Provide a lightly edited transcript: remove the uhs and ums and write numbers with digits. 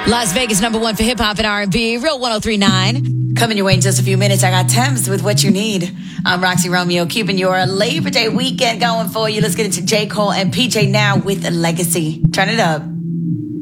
Las Vegas #1 for hip hop and R&B, Real 103.9. Coming your way in just a few minutes, I got Thames with What You Need. I'm Roxy Romeo, keeping your Labor Day weekend going for you. Let's get into J. Cole and PJ now with Legacy. Turn it up.